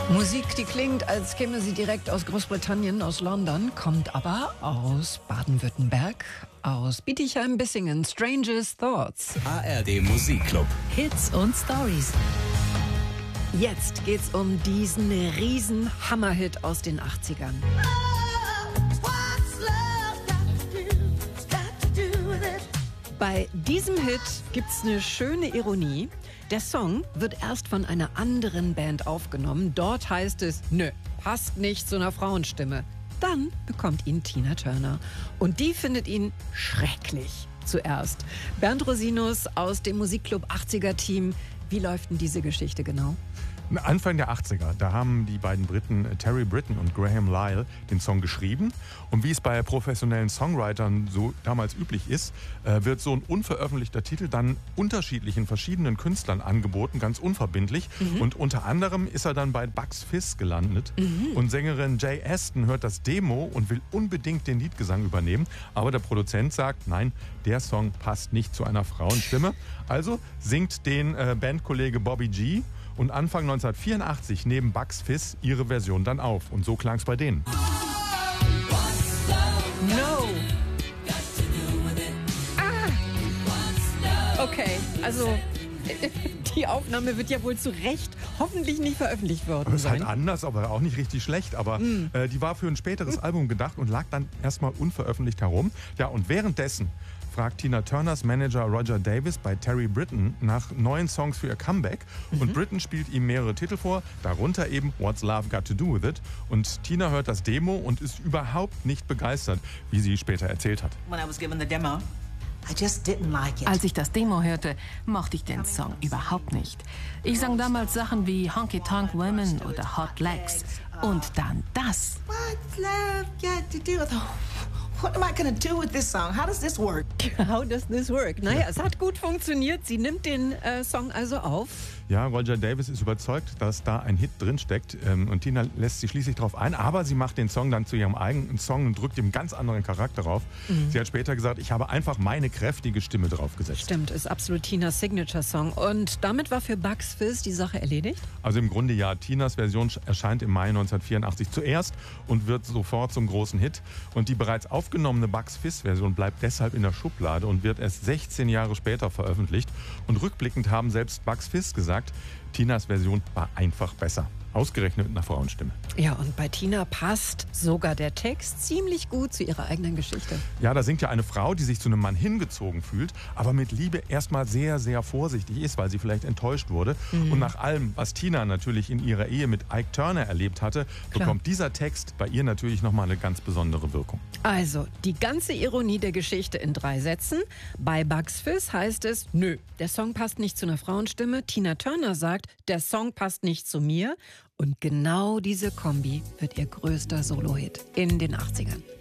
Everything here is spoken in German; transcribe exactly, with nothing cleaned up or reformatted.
Musik, die klingt, als käme sie direkt aus Großbritannien, aus London, kommt aber aus Baden-Württemberg, aus Bietigheim-Bissingen. Strangest Thoughts. A R D Musikclub. Hits und Stories. Jetzt geht's um diesen riesen Hammerhit aus den achtzigern. Bei diesem Hit gibt's eine schöne Ironie. Der Song wird erst von einer anderen Band aufgenommen. Dort heißt es, nö, passt nicht zu einer Frauenstimme. Dann bekommt ihn Tina Turner. Und die findet ihn schrecklich zuerst. Bernd Rosinus aus dem Musikclub achtziger-Team. Wie läuft denn diese Geschichte genau? Anfang der achtziger, da haben die beiden Briten Terry Britten und Graham Lyle den Song geschrieben. Und wie es bei professionellen Songwritern so damals üblich ist, wird so ein unveröffentlichter Titel dann unterschiedlichen verschiedenen Künstlern angeboten, ganz unverbindlich. Mhm. Und unter anderem ist er dann bei Bucks Fizz gelandet. Mhm. Und Sängerin Jay Aston hört das Demo und will unbedingt den Liedgesang übernehmen. Aber der Produzent sagt, nein, der Song passt nicht zu einer Frauenstimme. Also singt den äh, Bandkollege Bobby G. Und Anfang neunzehnhundertvierundachtzig nehmen Bucks Fizz ihre Version dann auf. Und so klang es bei denen. No! Ah! Okay, also die Aufnahme wird ja wohl zu Recht hoffentlich nicht veröffentlicht worden Das ist sein. halt anders, aber auch nicht richtig schlecht. Aber mm. äh, die war für ein späteres Album gedacht und lag dann erstmal unveröffentlicht herum. Ja, und währenddessen fragt Tina Turners Manager Roger Davis bei Terry Britten nach neuen Songs für ihr Comeback. Mhm. Und Britten spielt ihm mehrere Titel vor, darunter eben What's Love Got to Do With It. Und Tina hört das Demo und ist überhaupt nicht begeistert, wie sie später erzählt hat. When I was given the demo, I just didn't like it. Als ich das Demo hörte, mochte ich den Song überhaupt nicht. Ich sang damals Sachen wie Honky Tonk Women oder Hot Legs. Und dann das. What's love got to do with it? What am I gonna do with this song? How does this work? How does this work? Naja, es hat gut funktioniert. Sie nimmt den äh, Song also auf. Ja, Roger Davis ist überzeugt, dass da ein Hit drinsteckt. Ähm, und Tina lässt sich schließlich darauf ein. Aber sie macht den Song dann zu ihrem eigenen Song und drückt ihm einen ganz anderen Charakter drauf. Mhm. Sie hat später gesagt, ich habe einfach meine kräftige Stimme draufgesetzt. Stimmt, ist absolut Tinas Signature-Song. Und damit war für Bucks Fizz die Sache erledigt? Also im Grunde ja. Tinas Version erscheint im Mai neunzehnhundertvierundachtzig zuerst und wird sofort zum großen Hit. Und die bereits aufgenommene Bucks Fizz-Version bleibt deshalb in der Schublade und wird erst sechzehn Jahre später veröffentlicht. Und rückblickend haben selbst Bucks Fizz gesagt, Tinas Version war einfach besser. Ausgerechnet mit einer Frauenstimme. Ja, und bei Tina passt sogar der Text ziemlich gut zu ihrer eigenen Geschichte. Ja, da singt ja eine Frau, die sich zu einem Mann hingezogen fühlt, aber mit Liebe erstmal sehr, sehr vorsichtig ist, weil sie vielleicht enttäuscht wurde. Mhm. Und nach allem, was Tina natürlich in ihrer Ehe mit Ike Turner erlebt hatte, Klar. bekommt dieser Text bei ihr natürlich nochmal eine ganz besondere Wirkung. Also, die ganze Ironie der Geschichte in drei Sätzen. Bei Bucks Fizz heißt es, nö, der Song passt nicht zu einer Frauenstimme. Tina Turner sagt, der Song passt nicht zu mir. Und genau diese Kombi wird ihr größter Solo-Hit in den achtzigern.